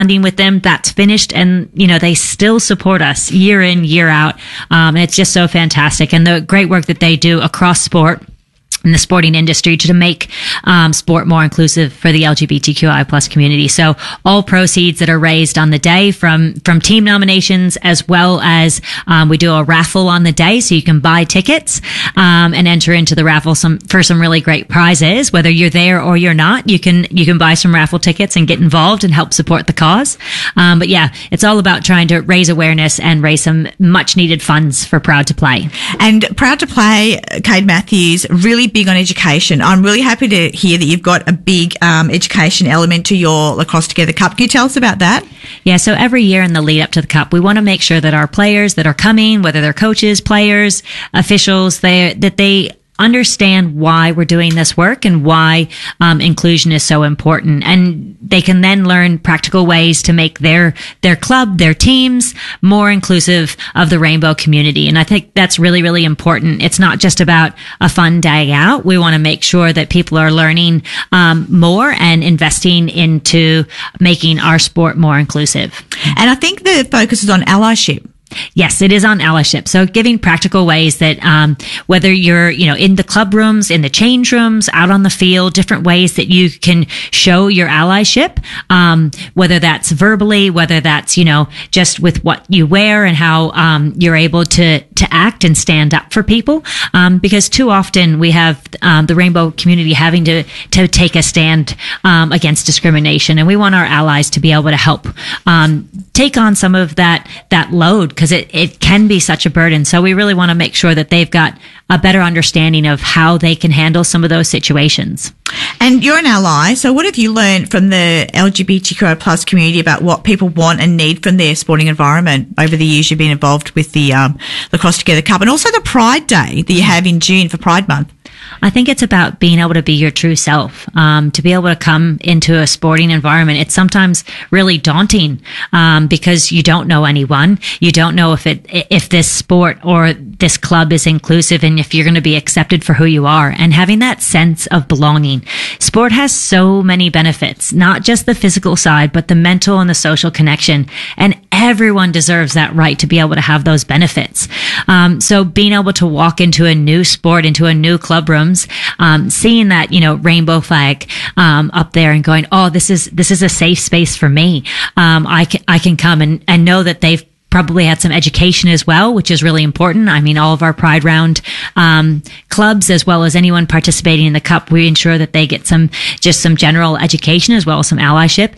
funding with them. That's finished, and they still support us year in, year out. And it's just so fantastic, and the great work that they do across sport in the sporting industry to make sport more inclusive for the LGBTQI plus community. So all proceeds that are raised on the day from team nominations, as well as we do a raffle on the day, so you can buy tickets and enter into the raffle for some really great prizes. Whether you're there or you're not, you can buy some raffle tickets and get involved and help support the cause. But yeah, it's all about trying to raise awareness and raise some much needed funds for Proud to Play. And Proud to Play, Cade Matthews, really big on education. I'm really happy to hear that you've got a big education element to your Lacrosse Together Cup. Can you tell us about that? Yeah, so every year in the lead up to the Cup, we want to make sure that our players that are coming, whether they're coaches, players, officials, that they understand why we're doing this work and why inclusion is so important. And they can then learn practical ways to make their club, their teams more inclusive of the rainbow community. And I think that's really, really important. It's not just about a fun day out. We want to make sure that people are learning more and investing into making our sport more inclusive. And I think the focus is on allyship. Yes, it is on allyship. So giving practical ways that whether you're, in the club rooms, in the change rooms, out on the field, different ways that you can show your allyship, whether that's verbally, whether that's, just with what you wear and how you're able to act and stand up for people. Because too often we have the rainbow community having to take a stand against discrimination. And we want our allies to be able to help take on some of that load, because it can be such a burden. So we really want to make sure that they've got a better understanding of how they can handle some of those situations. And you're an ally, so what have you learned from the LGBTQI plus community about what people want and need from their sporting environment over the years you've been involved with the Lacrosse Together Cup, and also the Pride Day that you have in June for Pride Month? I think it's about being able to be your true self, to be able to come into a sporting environment. It's sometimes really daunting, because you don't know anyone. You don't know if this sport or this club is inclusive and if you're going to be accepted for who you are, and having that sense of belonging. Sport has so many benefits, not just the physical side, but the mental and the social connection. And everyone deserves that right to be able to have those benefits. So being able to walk into a new sport, into a new club rooms, seeing that, rainbow flag, up there and going, oh, this is a safe space for me. I can come and know that they've probably had some education as well, which is really important. I mean, all of our Pride Round clubs, as well as anyone participating in the Cup, we ensure that they get some general education as well as some allyship.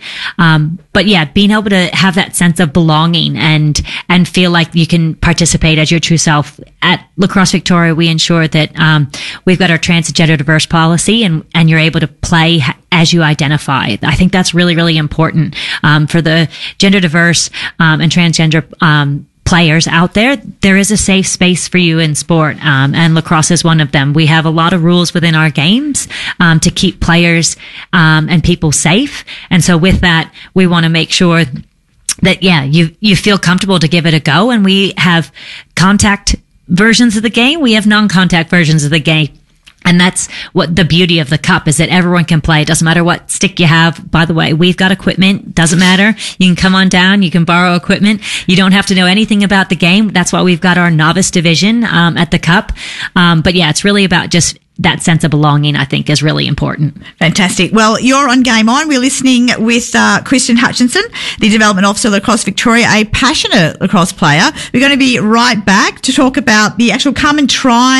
But yeah, being able to have that sense of belonging and feel like you can participate as your true self. At Lacrosse Victoria, we ensure that we've got our transgender diverse policy, and you're able to play as you identify. I think that's really, really important for the gender diverse and transgender players out there. There is a safe space for you in sport, and lacrosse is one of them. We have a lot of rules within our games to keep players and people safe. And so with that, we want to make sure that, you feel comfortable to give it a go. And we have contact versions of the game. We have non-contact versions of the game. And that's what the beauty of the Cup is, that everyone can play. It doesn't matter what stick you have. By the way, we've got equipment. Doesn't matter. You can come on down. You can borrow equipment. You don't have to know anything about the game. That's why we've got our novice division at the Cup. But yeah, it's really about just that sense of belonging, I think, is really important. Fantastic. Well, you're on Game On. We're listening with Kristen Hutchinson, the Development Officer of Lacrosse Victoria, a passionate lacrosse player. We're going to be right back to talk about the actual Come and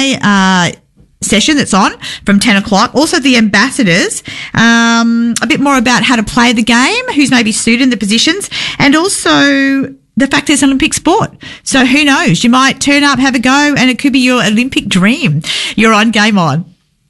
Try session that's on from 10 o'clock. Also the ambassadors, a bit more about how to play the game, who's maybe suited in the positions, and also the fact that it's an Olympic sport. So who knows? You might turn up, have a go, and it could be your Olympic dream. You're on Game On.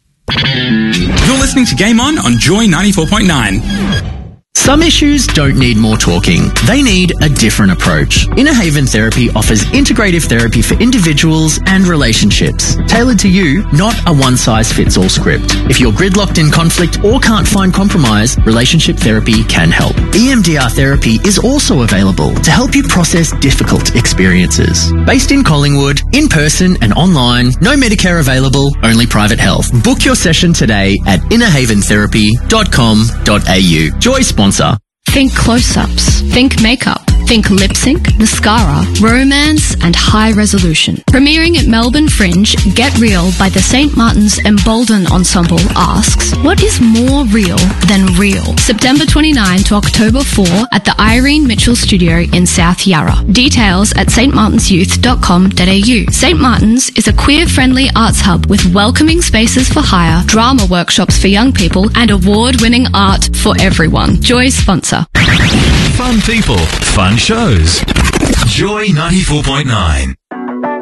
You're listening to Game On Joy 94.9. Some issues don't need more talking. They need a different approach. Inner Haven Therapy offers integrative therapy for individuals and relationships. Tailored to you, not a one-size-fits-all script. If you're gridlocked in conflict or can't find compromise, relationship therapy can help. EMDR therapy is also available to help you process difficult experiences. Based in Collingwood, in person and online, no Medicare available, only private health. Book your session today at innerhaventherapy.com.au. Joy sponsor. Think close-ups. Think makeup. Think lip sync, mascara, romance, and high resolution. Premiering at Melbourne Fringe, Get Real by the St. Martin's Embolden Ensemble asks, what is more real than real? September 29 to October 4 at the Irene Mitchell Studio in South Yarra. Details at stmartinsyouth.com.au. St. Martin's is a queer-friendly arts hub with welcoming spaces for hire, drama workshops for young people, and award-winning art for everyone. Joy sponsor. Fun people, fun shows. Joy 94.9.